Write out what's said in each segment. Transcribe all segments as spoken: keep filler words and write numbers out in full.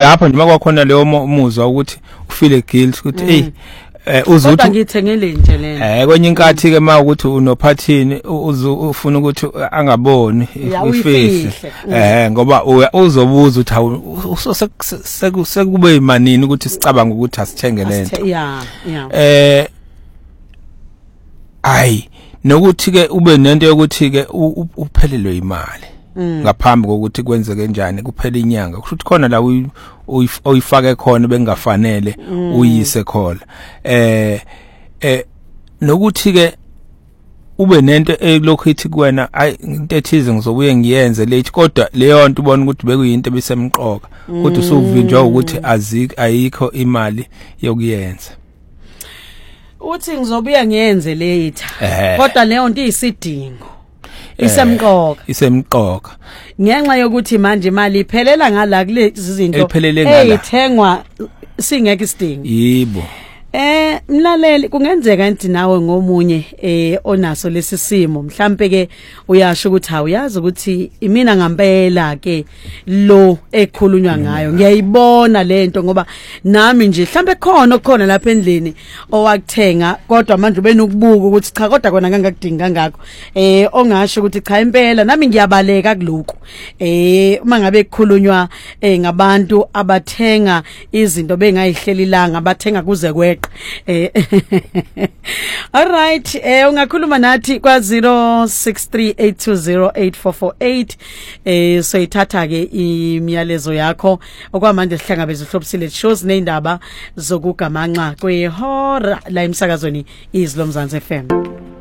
lapho nje makwakhona leyo muzwa ukuthi ufeel guilt ukuthi hey eh uzuthi kodwa ngithengele nje lena eh kwenye inkathi ke ma ukuthi unophathini ufuna ukuthi angaboni ifihle eh ngoba uzobuza ukuthi sekube imanini ukuthi sicabanga ukuthi asithenge lento yeah yeah eh ayi nokuthi ke ube nento yokuthi ke uphelelwe imali ngaphambi kokuthi kwenzeke kanjani kuphela inyanga kusho ukuthi khona la uyifake khona bengafanele uyise khona eh eh nokuthi ke ube nento elokhu ithi kuwena ay into ethize ngizobuye ngiyenze late kodwa leyo nto ubona ukuthi bekuyinto ebisemqoka kodwa usuvinjwa ukuthi azikho ayikho imali yokuyenza uthi ngizobuya ngiyenze late kodwa leyo nto iyisidingo isemqoka isemqoka ngenxa yokuthi manje imali iphelela ngala kulezi zinto eyithengwa singeke isidingo yibo Eh mlaleli kungenzeka enthi nawe ngomunye eh onaso lesi simo mhlambe ke uyasho ukuthi awuyazi ukuthi imina ngempela ke lo ekhulunywa ngayo ngiyayibona lento ngoba nami nje mhlambe khona okukhona lapha endlini owakuthenga kodwa manje ubenokubuka ukuthi cha kodwa kona ngangakudinga ngakho eh ongasho ukuthi cha impela nami ngiyabaleka kuloko eh uma ngabe kukhulunywa eh ngabantu abathenga izinto bengayihlelilanga abathenga kuze kwe eh all right eh ungakhuluma nathi kwa zero six three eight two zero eight four four eight eh so ithatha ke imiyalezo yakho okwamanje sihlangabeza uhlobisile shows neindaba zokugamanxa kwehora la emsakazweni izlo Mzansi F M.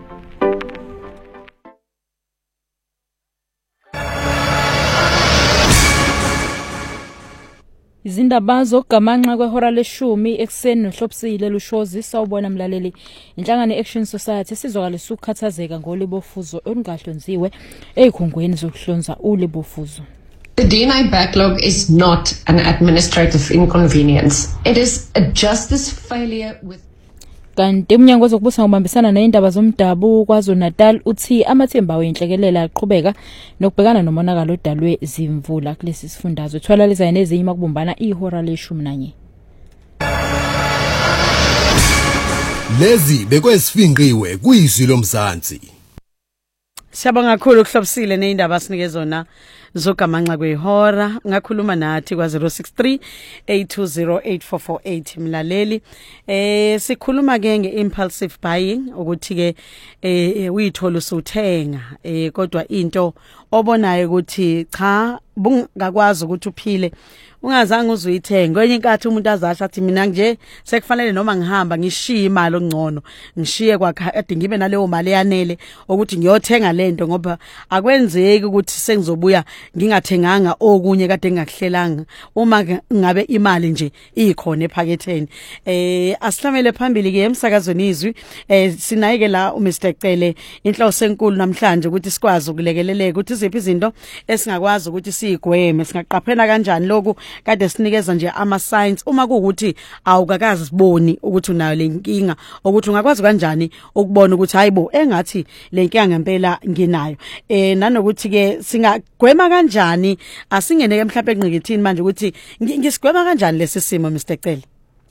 Izindaba zokugamanxa kwehora leshumi ekseni nohlobisile lushozi sawubona mlaleli inhlangano Action Society sizwakalisa ukukhathazeka ngolibofuzo olungahlonziwe ezikhungweni zokuhlonza ulibofuzo. The D and I backlog is not an administrative inconvenience. It is a justice failure with kanti umnyango wezokubusa ngobambisana neindaba zomdabu kwaZulu-Natal uthi amathemba wenhlekelela aqhubeka nokubhekana nomonakalo odalwe zimvula kulesi sifundazwe thwalaliza nezinye makubumbana ihora leshumi nanye. Lezi bekwesifinqiwe kuyizwi lomzansi. Siyabonga kakhulu ukuhlobisile neindaba sinike zona zogamanxa kwehora ngakhuluma nathi kwa zero six three eight two zero eight four four eight mlaleli eh sikhuluma ke ngeimpulsive buying ukuthi ke eh uyithola usuthenga eh kodwa into obonayo ukuthi cha bungakwazi ukuthi uphile ungazange uzuyithenga kwenye inkathi umuntu azasha athi mina nje sekufanele noma ngihamba ngishiye imali ongcono ngishiye kwakade ngibe naleyo mali yanele ukuthi ngiyothenga lento ngoba akwenzeki ukuthi sengizobuya ngingathenganga okunye kade ngingakuhlelanga uma ngabe imali nje ikhona ephaketheni eh asihlamele phambili ke emsakazweni izwi eh sinayike la uMr Cele inhloso enkulu namhlanje ukuthi sikwazi ukulekeleleka ukuthi iziphi izinto esingakwazi ukuthi sigweme singaqaphela kanjani lokho kade sinikeza nje ama signs uma kuukuthi awukakazi siboni ukuthi unayo lenkinga ukuthi ungakwazi kanjani ukubona ukuthi hayibo engathi lenkinga ngempela nginayo eh nanokuthi ke singagwema kanjani asingeneke mhlawumbe enqikithini manje ukuthi ngisigwema kanjani lesi simo Mr Cele.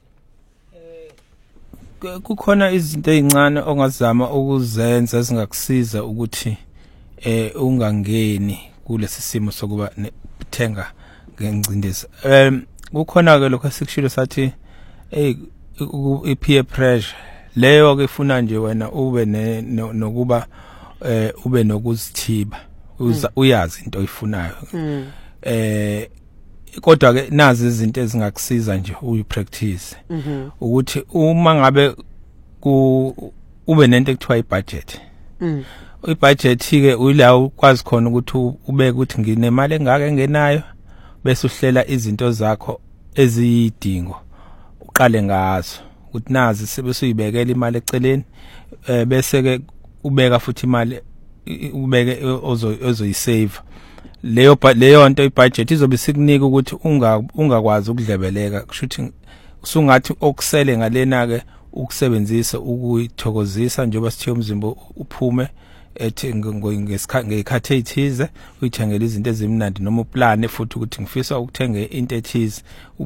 Kukhona izinto ezincane ongazama ukuzenza ezingakusiza ukuthi eh ungangeni kulesi simo sokuba thenga ngengcindezi. Em kukhona ke lokho esikushilo sathi hey i-peer pressure leyo ke ifuna nje wena ube nokuba eh ube nokuzithiba uyazi into oyifunayo eh kodwa ke nazi izinto ezingakusiza nje uyipractice ukuthi uma ngabe ku ube nento ekuthiwa i-budget i-budget ke uyila ukwazi khona ukuthi ubeke ukuthi nginemali engaka engenayo bese uhlela izinto zakho eziyidingo uqale ngazo ukuthi nazi sebese uyibekela imali eceleni eh bese ke ubeka futhi imali ubeke ozo ozoyisave leyo leyo nto ibudget izobe sikunika ukuthi unga ungakwazi ukudlebeleka kushuthi usungathi okusele ngalena ke ukusebenzisa ukuyithokozisa njengoba sithe umzimba uphume ethi ngesikhathi ngekhathi ethize uyithengela izinto ezimnandi noma uplane futhi ukuthi ngifisa ukuthenga into ethize